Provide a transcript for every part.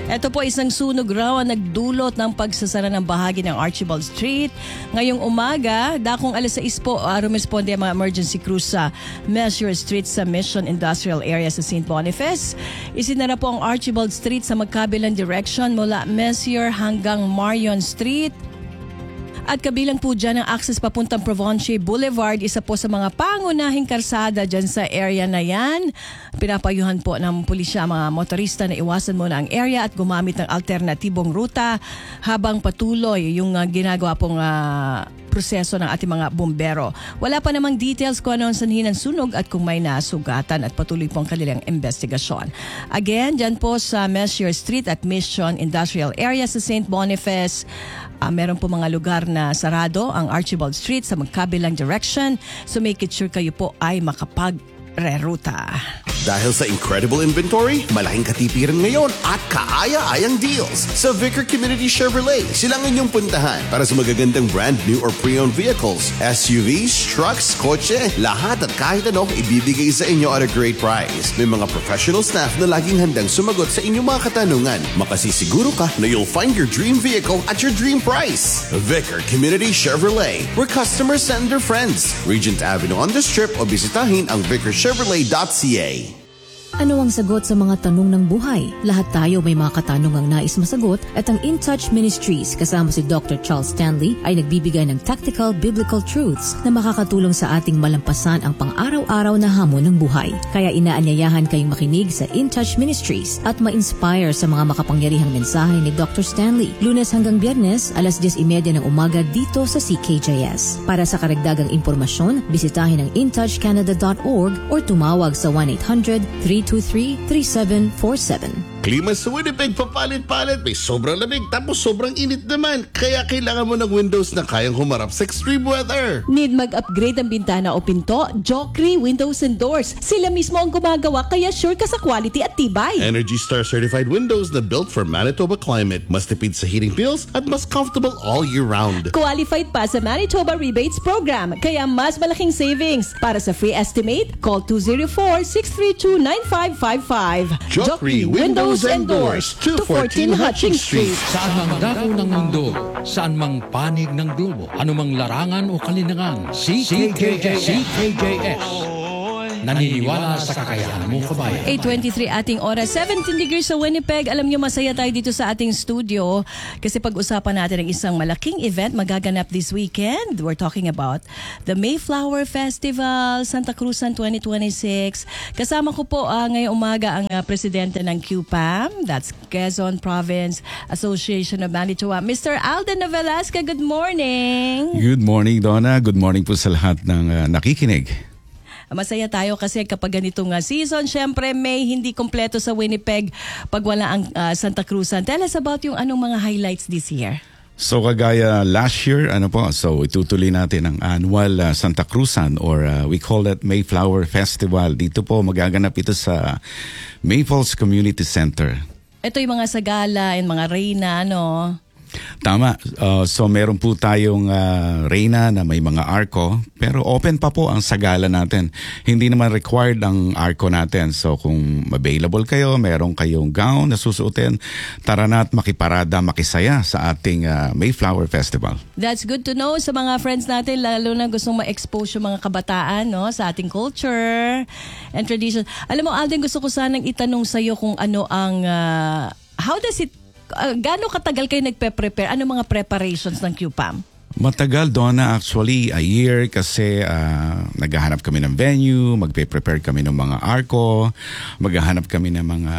Ito po isang sunog raw ang nagdulot ng pagsasara ng bahagi ng Archibald Street. Ngayong umaga, dakong alas 6 po, rumisponde ang mga emergency crews sa Messier Street sa Mission Industrial Area sa St. Boniface. Isinara po ang Archibald Street sa magkabilang direction mula Messier hanggang Marion Street. At kabilang po dyan ang access papuntang Provincial Boulevard, isa po sa mga pangunahing karsada dyan sa area na yan. Pinapayuhan po ng pulisya mga motorista na iwasan muna ang area at gumamit ng alternatibong ruta habang patuloy yung ginagawa pong proseso ng ating mga bumbero. Wala pa namang details kung ano ang sanhi ng sunog at kung may nasugatan at patuloy po ang kanilang investigasyon. Again, dyan po sa Messier Street at Mission Industrial Area sa St. Boniface, meron po mga lugar na sarado ang Archibald Street sa magkabilang direction. So make it sure kayo po ay makapag-reruta. Dahil sa incredible inventory, malaking katipiran ngayon at kaaya-ayang deals sa Vicar Community Chevrolet. Silang inyong puntahan para sa magagandang brand new or pre-owned vehicles, SUVs, trucks, kotse, lahat at kahit anong ibibigay sa inyo at a great price. May mga professional staff na laging handang sumagot sa inyong mga katanungan. Makasisiguro ka na you'll find your dream vehicle at your dream price. Vicar Community Chevrolet, where customers send their friends. Regent Avenue on the Strip o bisitahin ang vicarchevrolet.ca. Ano ang sagot sa mga tanong ng buhay? Lahat tayo may mga katanungang nais masagot at ang In Touch Ministries kasama si Dr. Charles Stanley ay nagbibigay ng tactical biblical truths na makakatulong sa ating malampasan ang pang-araw-araw na hamon ng buhay. Kaya inaanyayahan kayong makinig sa In Touch Ministries at ma-inspire sa mga makapangyarihang mensahe ni Dr. Stanley. Lunes hanggang Biyernes, alas 10:30 ng umaga dito sa CKJS. Para sa karagdagang impormasyon, bisitahin ang intouchcanada.org or tumawag sa 1-800-323-3747. Klima sa Winnipeg, papalit-palit. May sobrang lamig tapos sobrang init naman. Kaya kailangan mo ng windows na kayang humarap sa extreme weather. Need mag-upgrade ang bintana o pinto? Jokri Windows and Doors. Sila mismo ang gumagawa kaya sure ka sa quality at tibay. Energy Star certified windows na built for Manitoba climate. Mas tipid sa heating bills at mas comfortable all year round. Qualified pa sa Manitoba Rebates Program. Kaya mas malaking savings. Para sa free estimate, call 204-632-9555. Jokri Windows and Doors, 214 Hutchings Street. Saan mang dako ng mundo, saan mang panig ng globo, anumang larangan o kalinangan, CKJS. Naniniwala sa kakayahan mo, kabayan. 8:23 ating oras, 17 degrees sa Winnipeg. Alam niyo, masaya tayo dito sa ating studio kasi pag-usapan natin ang isang malaking event magaganap this weekend. We're talking about the Mayflower Festival, Santa Cruzan 2026. Kasama ko po ngayong umaga ang presidente ng QPAM, that's Quezon Province Association of Manitoba, Mr. Alden Novelasca. Good morning. Good morning, Donna. Good morning po sa lahat ng nakikinig. Masaya tayo kasi kapag ganitong season, syempre may hindi kompleto sa Winnipeg pag wala ang Santa Cruzan. Tell us about yung anong mga highlights this year. So kagaya last year, so itutuloy natin ang annual Santa Cruzan or we call it Mayflower Festival. Dito po magaganap ito sa Mayfalls Community Center. Ito yung mga sagala and mga reyna, no? Tama. So meron po tayong reyna na may mga arko, pero open pa po ang sagala natin. Hindi naman required ang arko natin. So kung available kayo, meron kayong gown na susuotin, tara na at makiparada, makisaya sa ating Mayflower Festival. That's good to know sa mga friends natin, lalo na gustong ma-expose yung mga kabataan, no, sa ating culture and tradition. Alam mo, Alden, gusto ko sanang itanong sa'yo kung ano ang, how does it, gaano katagal kayo nagpe-prepare? Ano mga preparations ng QPAM? Matagal, Donna, actually a year kasi naghahanap kami ng venue, magpe-prepare kami ng mga arko, maghahanap kami ng mga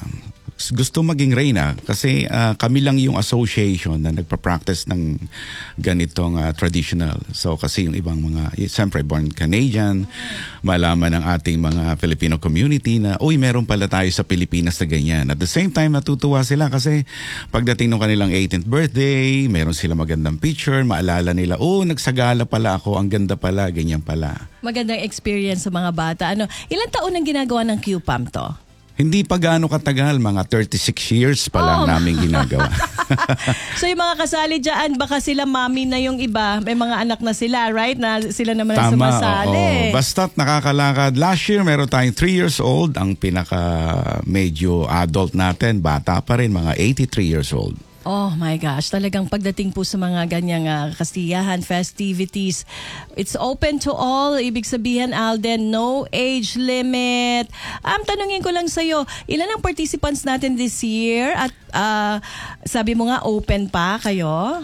gusto maging reyna kasi kami lang yung association na nagpa-practice ng ganitong traditional. So kasi yung ibang mga, siyempre born Canadian, malaman ng ating mga Filipino community na, uy, meron pala tayo sa Pilipinas na ganyan. At the same time, natutuwa sila kasi pagdating ng kanilang 18th birthday, meron sila magandang picture, maalala nila, nagsagala pala ako, ang ganda pala, ganyan pala. Magandang experience sa mga bata. Ilang taon ang ginagawa ng QPAM to? Hindi pa gaano katagal, mga 36 years pa lang namin ginagawa. So yung mga kasali dyan, baka sila mami na yung iba, may mga anak na sila, right? Na sila naman ang Tama, sumasali. oo. Basta't nakakalakad. Last year, meron tayong 3 years old. Ang pinaka medyo adult natin, bata pa rin, mga 83 years old. Oh my gosh, talagang pagdating po sa mga ganyang kasiyahan, festivities, it's open to all. Ibig sabihin, Alden, no age limit. Tanungin ko lang sa'yo, ilan ang participants natin this year? At sabi mo nga, open pa kayo?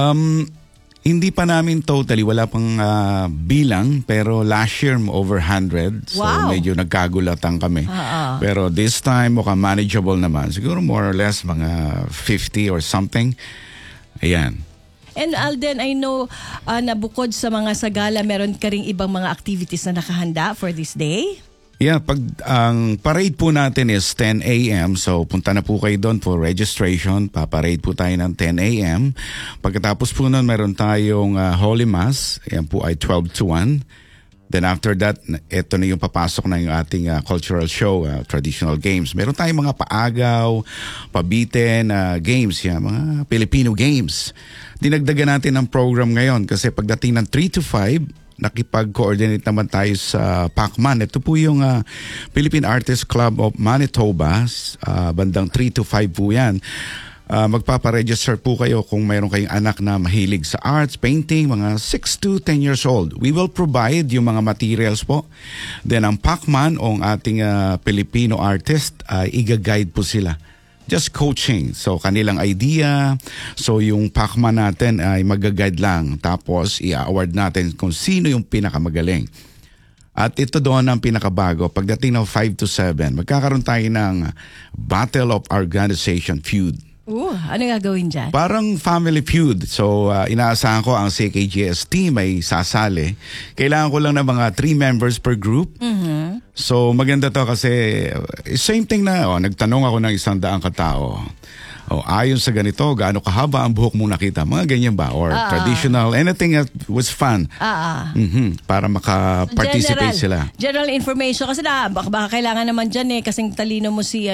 Hindi pa namin totally, wala pang bilang, pero last year over 100. So Wow. medyo nagkagulatan kami. Pero this time mukhang manageable naman. Siguro more or less mga 50 or something. Ayan. And Alden, I know na bukod sa mga sagala, meron ka ring ibang mga activities na nakahanda for this day? Yeah, ang parade po natin is 10 a.m. So punta na po kayo doon for registration. Paparade po tayo ng 10 a.m. Pagkatapos po nun, meron tayong Holy Mass. Yan po ay 12 to 1. Then after that, ito na yung papasok na yung ating cultural show, traditional games. Meron tayong mga paagaw, pabitin, games, mga Filipino games. Dinagdagan natin ang program ngayon kasi pagdating ng 3 to 5, nakipag-coordinate naman tayo sa Pacman. Ito po yung Philippine Artists Club of Manitoba. Bandang 3 to 5 po yan. Magpaparegister po kayo kung mayroon kayong anak na mahilig sa arts, painting, mga 6 to 10 years old. We will provide yung mga materials po. Then ang Pacman o ang ating Filipino artist, iga-guide po sila. Just coaching. So, kanilang idea. So, yung Pacman natin ay mag-guide lang. Tapos, i-award natin kung sino yung pinakamagaling. At ito doon ang pinakabago. Pagdating ng 5 to 7, magkakaroon tayo ng Battle of Organization Feud. Ano gagawin dyan? Parang family feud. So, inaasahan ko ang CKGS team ay sasali. Kailangan ko lang ng mga 3 members per group. Mm-hmm. So, maganda to kasi same thing na, nagtanong ako ng 100 katao. Ayon sa ganito, gaano kahaba ang buhok mong nakita? Mga ganyan ba? Or traditional, anything that was fun. Para maka-participate sila. General information. Kasi baka kailangan naman dyan kasing talino mo si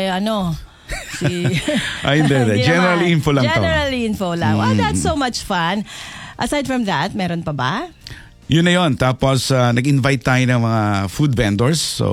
Hindi. General info lang to. General info lang. Wow, that's so much fun. Aside from that, meron pa ba? Yun na yun. Tapos, nag-invite tayo ng mga food vendors. So,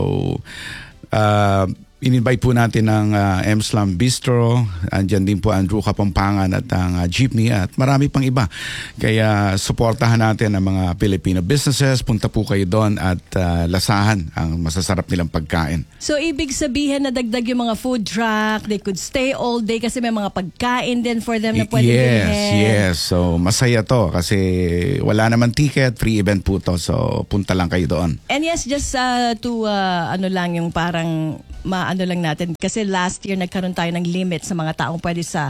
in-invite po natin ng M-Slam Bistro. Andyan din po Andrew Kapampangan at ang Jeepney at marami pang iba. Kaya suportahan natin ang mga Filipino businesses. Punta po kayo doon at lasahan ang masasarap nilang pagkain. So, ibig sabihin na dagdag yung mga food truck. They could stay all day kasi may mga pagkain din for them na pwede bilhin. Yes. So, masaya to kasi wala naman ticket. Free event po to. So, punta lang kayo doon. And yes, just to yung parang lang natin kasi last year nagkaroon tayo ng limit sa mga taong pwede sa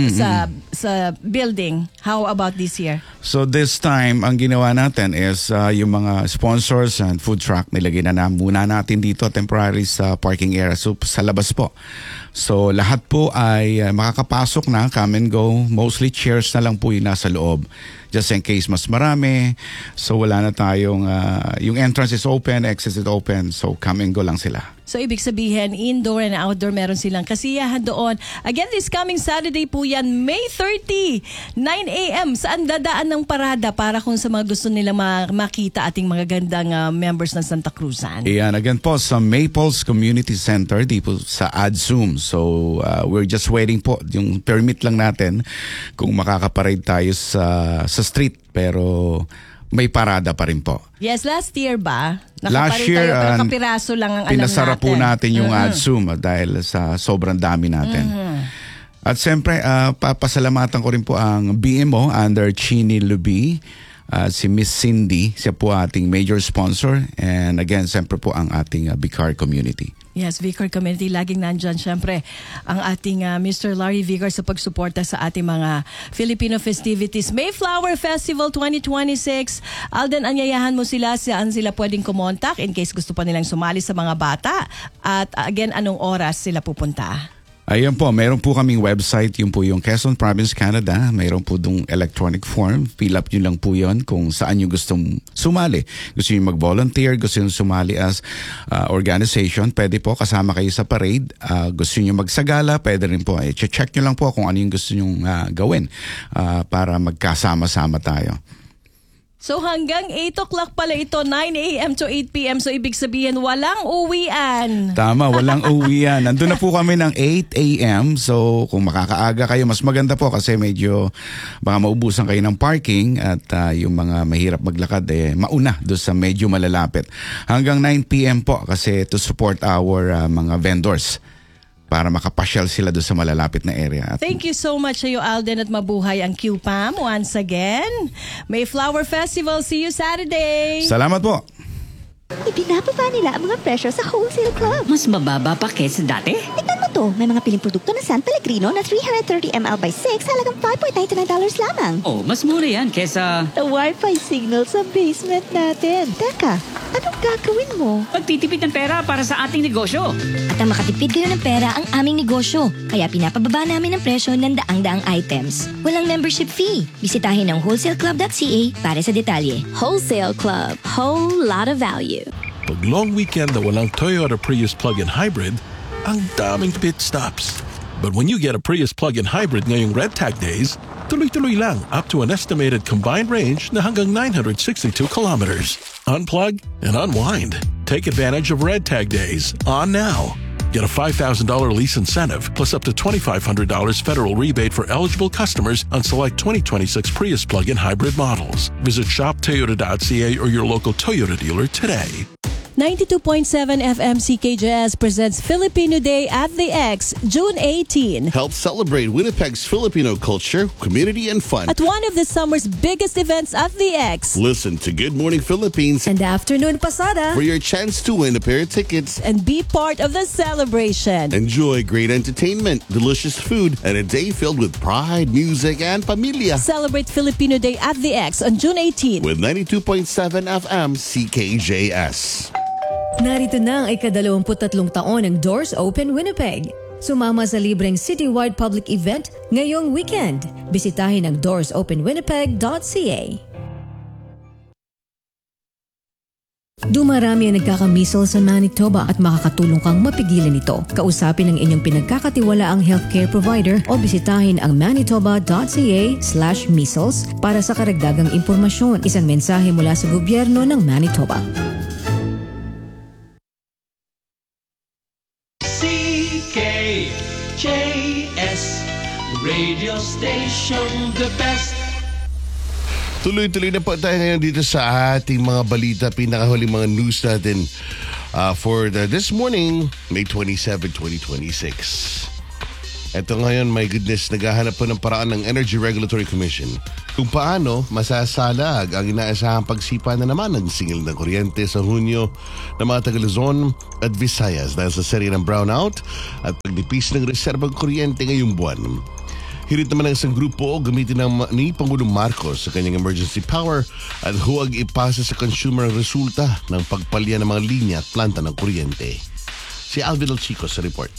building. How about this year? So this time ang ginawa natin is yung mga sponsors and food truck nilagay na muna natin dito temporary sa parking area, so sa labas po. So lahat po ay makakapasok na, come and go. Mostly chairs na lang po yung nasa loob. Just in case mas marami. So wala na tayong, yung entrance is open, exit is open. So come and go lang sila. So ibig sabihin, indoor and outdoor meron silang kasiyahan doon. Again, this coming Saturday po yan, May 30, 9 a.m. Saan dadaan ng parada para kung sa mga gusto nilang makita ating mga gandang members ng Santa Cruzan? Iyan, again po sa Maples Community Center, di po sa AdZoom. So we're just waiting po, yung permit lang natin kung makakaparade tayo sa street. Pero may parada pa rin po. Yes, last year ba? Last year, nakapiraso lang ang alam natin. pinasara po natin yung AdZoom dahil sa sobrang dami natin. At siyempre, papasalamatan ko rin po ang BMO under Chini Luby. Si Miss Cindy, siya po ating major sponsor. And again, siyempre po ang ating Vicar community. Yes, Vicar community, laging nandyan. Siyempre, ang ating Mr. Larry Vicar sa pagsuporta sa ating mga Filipino festivities. Mayflower Festival 2026. Alden, anyayahan mo sila saan sila pwedeng kumontak in case gusto pa nilang sumali sa mga bata. At again, anong oras sila pupunta? Ayun po, meron po kaming website, yun po yung Quezon Province, Canada. Meron po dong electronic form. Fill up nyo lang po yun kung saan nyo gustong sumali. Gusto nyo mag-volunteer, gusto nyo sumali as organization, pwede po kasama kayo sa parade. Gusto nyo magsagala, pwede rin po. Check nyo lang po kung ano yung gusto nyo gawin para magkasama-sama tayo. So hanggang 8 o'clock pala ito, 9 a.m. to 8 p.m. So ibig sabihin, walang uwian. Tama, walang uwian. Nandun na po kami ng 8 a.m. So kung makakaaga kayo, mas maganda po kasi medyo baka maubusan kayo ng parking at yung mga mahirap maglakad mauna doon sa medyo malalapit. Hanggang 9 p.m. po kasi to support our mga vendors para makapasyal sila doon sa malalapit na area. Thank you so much sa iyo, Alden, at mabuhay ang QPAM once again. May Flower Festival. See you Saturday. Salamat po. Ibinababa nila ang mga presyo sa Wholesale Club. Mas mababa pa kaysa dati? Tignan mo to, may mga piling produkto na San Pellegrino na 330 ml by 6 halagang $5.99 lamang. Oh, mas mura yan kaysa... The Wi-Fi signal sa basement natin. Teka, anong gagawin mo? Pagtitipid ng pera para sa ating negosyo. At ang makatipid kayo ng pera ang aming negosyo. Kaya pinapababa namin ang presyo ng daang-daang items. Walang membership fee. Bisitahin ang wholesaleclub.ca para sa detalye. Wholesale Club. Whole lot of value. Pag long weekend na walang Toyota Prius plug-in hybrid, ang daming pit stops. But when you get a Prius plug-in hybrid ngayong Red Tag Days, tuloy-tuloy lang up to an estimated combined range na hanggang 962 kilometers. Unplug and unwind. Take advantage of Red Tag Days on now. Get a $5,000 lease incentive plus up to $2,500 federal rebate for eligible customers on select 2026 Prius plug-in hybrid models. Visit shoptoyota.ca or your local Toyota dealer today. 92.7 FM CKJS presents Filipino Day at the X, June 18. Help celebrate Winnipeg's Filipino culture, community, and fun. At one of the summer's biggest events at the X. Listen to Good Morning Philippines And Afternoon Pasada. for your chance to win a pair of tickets. And be part of the celebration. Enjoy great entertainment, delicious food, and a day filled with pride, music, and pamilya. Celebrate Filipino Day at the X on June 18. With 92.7 FM CKJS. Narito na ang ika-23 taon ng Doors Open Winnipeg. Sumama sa libreng citywide public event ngayong weekend. Bisitahin ang doorsopenwinnipeg.ca. Dumarami ang nagkakamisal sa Manitoba at makakatulong kang mapigilan ito. Kausapin ang inyong pinagkakatiwalaang healthcare provider o bisitahin ang manitoba.ca/measles para sa karagdagang impormasyon. Isang mensahe mula sa gobyerno ng Manitoba. CKJS Radio Station, the best. Tuloy-tuloy na po tayo ngayon dito sa ating mga balita, pinakahuling mga news natin for this morning, May 27, 2026. Ito ngayon, my goodness, naghahanap po ng paraan ng Energy Regulatory Commission kung paano masasalag ang inaasahang pagsipa na naman ng singil ng kuryente sa Hunyo ng mga taga Luzon at Visayas dahil sa serye ng brownout at pagnipis ng reserbang kuryente ngayong buwan. Hirit naman ng isang grupo gamitin ni Pangulong Marcos sa kanyang emergency power at huwag ipasa sa consumer ang resulta ng pagpalya ng mga linya at planta ng kuryente. Si Alvin Chico sa report.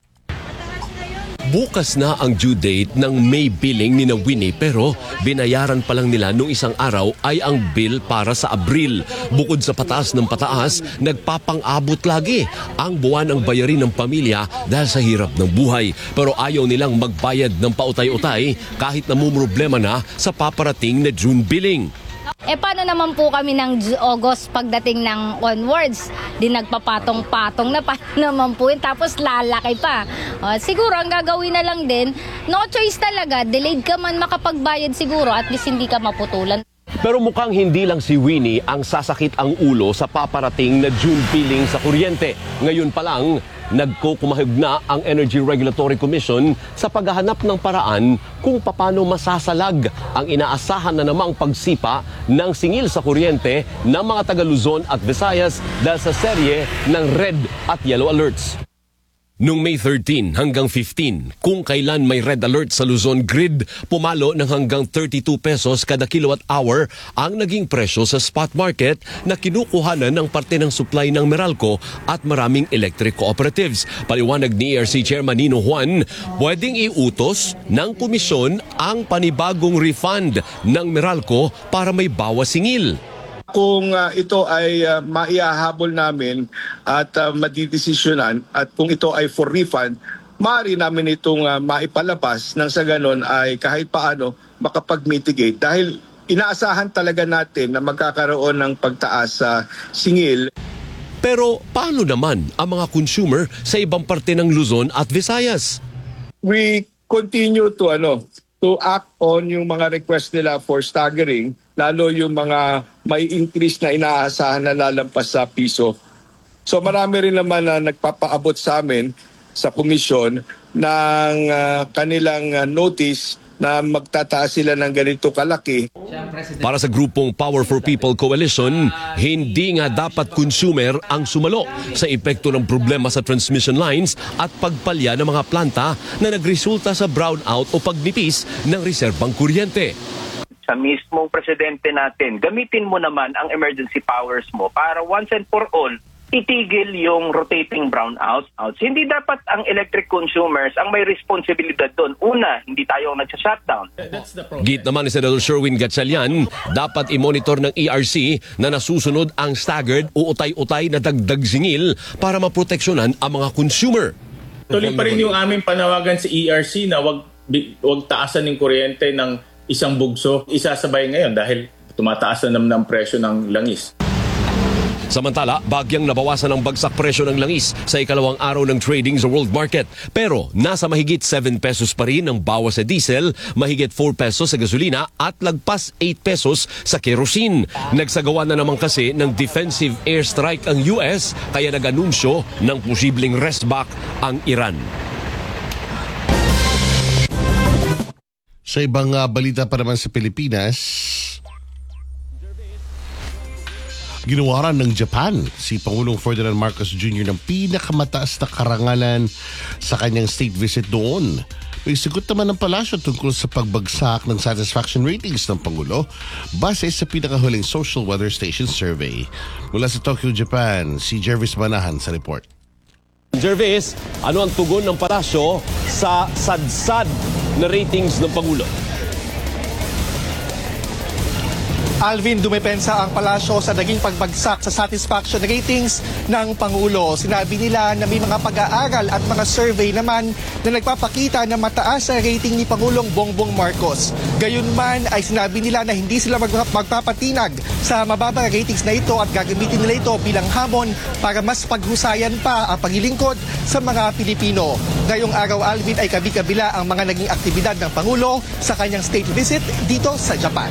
Bukas na ang due date ng May billing ni na Winnie pero binayaran pa lang nila nung isang araw ay ang bill para sa Abril. Bukod sa pataas ng pataas, nagpapang-abot lagi ang buwan ang bayarin ng pamilya dahil sa hirap ng buhay. Pero ayaw nilang magbayad ng pautay-utay kahit namumroblema na sa paparating na June billing. Paano naman po kami ng August pagdating ng onwards? Di nagpapatong-patong na pa naman po yun, tapos lalaki pa. Siguro ang gagawin na lang din, no choice talaga, delayed ka man makapagbayad siguro, at least hindi ka maputulan. Pero mukhang hindi lang si Winnie ang sasakit ang ulo sa paparating na June billing sa kuryente. Ngayon pa lang, nagkukumahig na ang Energy Regulatory Commission sa paghahanap ng paraan kung paano masasalag ang inaasahan na namang pagsipa ng singil sa kuryente ng mga taga Luzon at Visayas dahil sa serye ng red at yellow alerts. Noong May 13 hanggang 15, kung kailan may red alert sa Luzon grid, pumalo ng hanggang 32 pesos kada kilowatt hour ang naging presyo sa spot market na kinukuhanan ng parte ng supply ng Meralco at maraming electric cooperatives. Paliwanag ni ERC Chairman Nino Juan, pwedeng iutos ng komisyon ang panibagong refund ng Meralco para may bawas singil. Kung ito ay maihahabol namin at madidesisyonan at kung ito ay for refund, maaari namin itong maipalabas nang sa ganon ay kahit paano makapag-mitigate dahil inaasahan talaga natin na magkakaroon ng pagtaas sa singil. Pero paano naman ang mga consumer sa ibang parte ng Luzon at Visayas? We continue to act on yung mga request nila for staggering, lalo yung mga may increase na inaasahan na lalampas sa piso. So marami rin naman na nagpapaabot sa amin sa komisyon ng kanilang notice na magtataas sila ng ganito kalaki. Para sa grupong Power for People Coalition, hindi nga dapat consumer ang sumalo sa epekto ng problema sa transmission lines at pagpalya ng mga planta na nagresulta sa brownout o pagnipis ng reserbang kuryente. Sa mismong presidente natin, gamitin mo naman ang emergency powers mo para once and for all, itigil yung rotating brownouts. Hindi dapat ang electric consumers ang may responsibilidad doon. Una, hindi tayo nagsa-shutdown. Git naman ni Senator Sherwin Gatchalian, dapat i-monitor ng ERC na nasusunod ang staggered o utay-utay na dagdag singil para maproteksyonan ang mga consumer. Tuloy pa rin yung aming panawagan sa ERC na wag taasan ng kuryente ng isang bugso. Isasabay ngayon dahil tumataas na naman ang presyo ng langis. Samantala, bagyang nabawasan ang bagsak presyo ng langis sa ikalawang araw ng trading sa world market. Pero nasa mahigit 7 pesos pa rin ang bawas sa diesel, mahigit 4 pesos sa gasolina at lagpas 8 pesos sa kerosene. Nagsagawa na naman kasi ng defensive airstrike ang US kaya nag-anunsyo ng posibleng restback ang Iran. Sa ibang balita pa naman sa Pilipinas, ginawaran ng Japan si Pangulong Ferdinand Marcos Jr. ng pinakamataas na karangalan sa kanyang state visit doon. May sagot naman ng palasyo tungkol sa pagbagsak ng satisfaction ratings ng Pangulo base sa pinakahuling Social Weather Station survey. Mula sa Tokyo, Japan, si Jervis Manahan sa report. Jervis, ano ang tugon ng palasyo sa sadsad na ratings ng Pangulo? Alvin, dumepensa ang palasyo sa naging pagbagsak sa satisfaction ratings ng Pangulo. Sinabi nila na may mga pag-aaral at mga survey naman na nagpapakita na mataas ang rating ni Pangulong Bongbong Marcos. Gayunman ay sinabi nila na hindi sila magpapatinag sa mababang ratings na ito at gagamitin nila ito bilang hamon para mas paghusayan pa ang paglilingkod sa mga Pilipino. Ngayong araw, Alvin, ay kabi-kabila ang mga naging aktibidad ng Pangulo sa kanyang state visit dito sa Japan.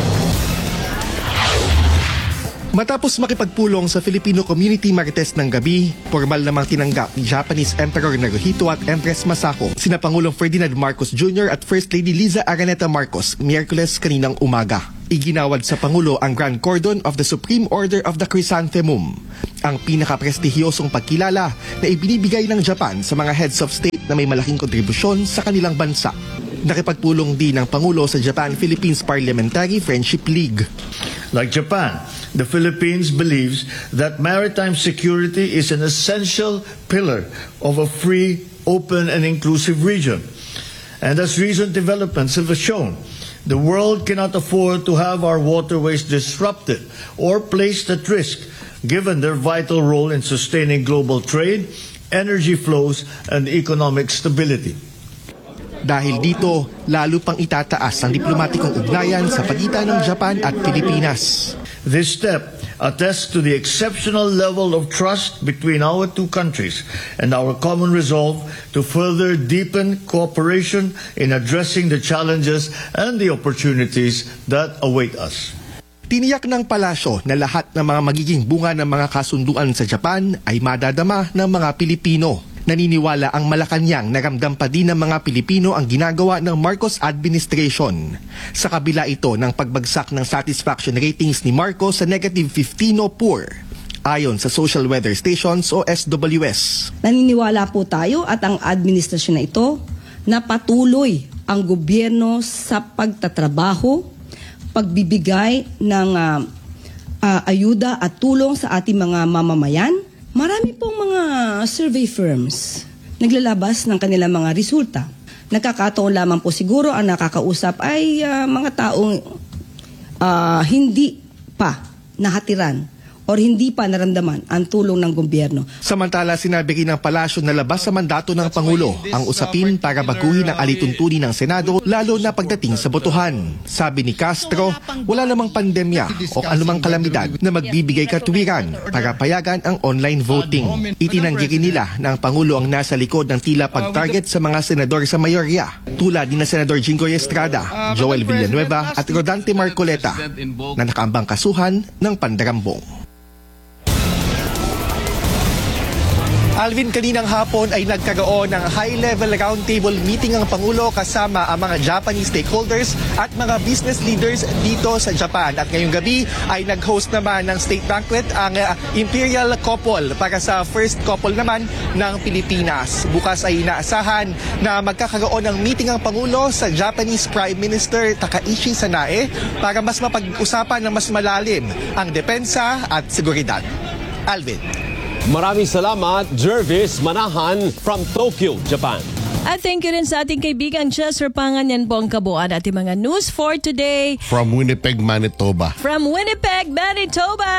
Matapos makipagpulong sa Filipino community Marites ng gabi, formal namang tinanggap ni Japanese Emperor Naruhito at Empress Masako sina Pangulong Ferdinand Marcos Jr. at First Lady Liza Araneta Marcos Miyerkules kaninang umaga. Iginawad sa Pangulo ang Grand Cordon of the Supreme Order of the Chrysanthemum, ang pinaka-prestihiyosong pagkilala na ibinibigay ng Japan sa mga heads of state na may malaking kontribusyon sa kanilang bansa. Nakipagpulong din ng Pangulo sa Japan-Philippines Parliamentary Friendship League. Like Japan, the Philippines believes that maritime security is an essential pillar of a free, open, and inclusive region. And as recent developments have shown, the world cannot afford to have our waterways disrupted or placed at risk, given their vital role in sustaining global trade, energy flows, and economic stability. Dahil dito, lalo pang itataas ang diplomatikong ugnayan sa pagitan ng Japan at Pilipinas. This step attests to the exceptional level of trust between our two countries and our common resolve to further deepen cooperation in addressing the challenges and the opportunities that await us. Tiniyak ng palasyo na lahat ng mga magiging bunga ng mga kasunduan sa Japan ay madadama ng mga Pilipino. Naniniwala ang Malacanang na ramdam pa din ng mga Pilipino ang ginagawa ng Marcos administration. Sa kabila ito ng pagbagsak ng satisfaction ratings ni Marcos sa -15 o poor. Ayon sa Social Weather Stations o SWS. Naniniwala po tayo at ang administrasyon na ito na patuloy ang gobyerno sa pagtatrabaho, pagbibigay ng ayuda at tulong sa ating mga mamamayan. Marami pong mga survey firms naglalabas ng kanilang mga resulta. Nakakataon lamang po siguro ang nakakausap ay mga taong hindi pa nahatiran or hindi pa naramdaman ang tulong ng gobyerno. Samantala, sinabi rin ng palasyo na labas sa mandato ng Pangulo ang usapin para baguhin ang alituntunin ng Senado lalo na pagdating sa botohan. Sabi ni Castro, wala namang pandemya o anumang kalamidad na magbibigay katuwiran para payagan ang online voting. Itinanggi rin nila na ang Pangulo ang nasa likod ng tila pag-target sa mga senador sa mayorya, tulad ni na Senador Jinggoy Estrada, Joel Villanueva at Rodante Marcoleta na nakaambang kasuhan ng pandarambong. Alvin, kaninang hapon ay nagkaroon ng high-level roundtable meeting ang Pangulo kasama ang mga Japanese stakeholders at mga business leaders dito sa Japan. At ngayong gabi ay nag-host naman ng state banquet ang Imperial Couple para sa first couple naman ng Pilipinas. Bukas ay inaasahan na magkakaroon ng meeting ang Pangulo sa Japanese Prime Minister Takaichi Sanae para mas mapag-usapan ng mas malalim ang depensa at seguridad. Alvin. Maraming salamat, Jervis Manahan from Tokyo, Japan. At thank you rin sa ating kaibigan Chester Pangan. Yan po ang kabuuan ating mga news for today. From Winnipeg, Manitoba. From Winnipeg, Manitoba!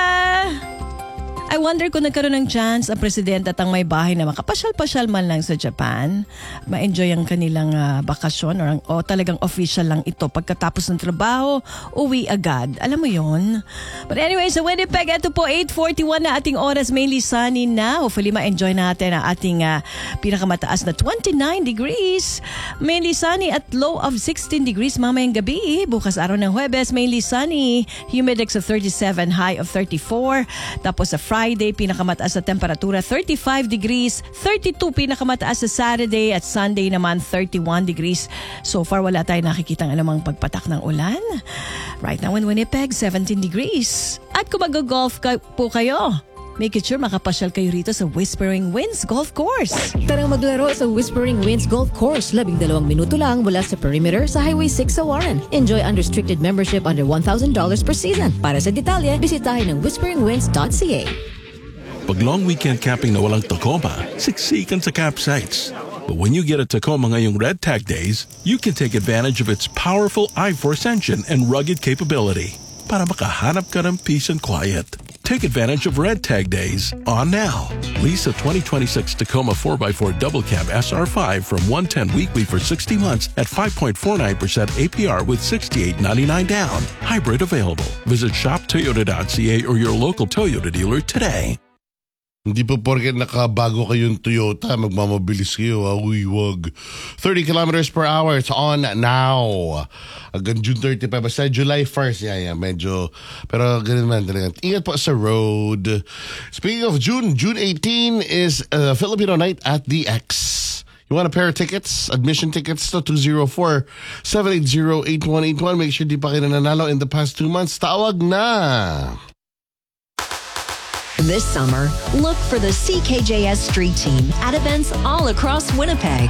I wonder kung nagkaroon ng chance ang presidente at ang may bahay na makapasyal-pasyal man lang sa Japan, ma-enjoy ang kanilang bakasyon o talagang official lang ito. Pagkatapos ng trabaho, uwi agad. Alam mo yon. But anyway, sa Winnipeg, ito po 8:41 na ating oras, mainly sunny na. Hopefully ma-enjoy natin ang ating pinakamataas na 29 degrees. Mainly sunny at low of 16 degrees mamayang gabi. Bukas araw ng Huwebes, mainly sunny. Humidex of 37, high of 34. Tapos sa Friday, pinakamataas na temperatura 35 degrees, 32 pinakamataas sa Saturday at Sunday naman 31 degrees. So far wala tayong nakikitang anumang pagpatak ng ulan. Right now in Winnipeg, 17 degrees. At kung mag-golf po kayo, make it sure makapasyal kayo rito sa Whispering Winds Golf Course. Tarang maglaro sa Whispering Winds Golf Course. 12 minuto lang mula sa perimeter sa Highway 6 sa Warren. Enjoy unrestricted membership under $1,000 per season. Para sa detalye, bisitahin ang whisperingwinds.ca. Pag long weekend camping na walang Tacoma, siksikan sa campsites. But when you get a Tacoma ngayong Red Tag Days, you can take advantage of its powerful I-Force engine and rugged capability para makahanap ka ng peace and quiet. Take advantage of Red Tag Days on now. Lease a 2026 Tacoma 4x4 Double Cab SR5 from $110 weekly for 60 months at 5.49% APR with $68.99 down. Hybrid available. Visit shoptoyota.ca or your local Toyota dealer today. Hindi po porket nakabago kayong Toyota, magmamabilis kayo. Uy, wag. 30 kilometers per hour. It's on now. Hanggang June 35. Basta July 1st. Yeah, medyo. Pero ganun man. Ingat po sa road. Speaking of June 18 is Filipino Night at the X. You want a pair of tickets? Admission tickets to 204-780-8181. Make sure di pa kayo nanalo in the past 2 months. Tawag na! This summer, look for the CKJS Street Team at events all across Winnipeg.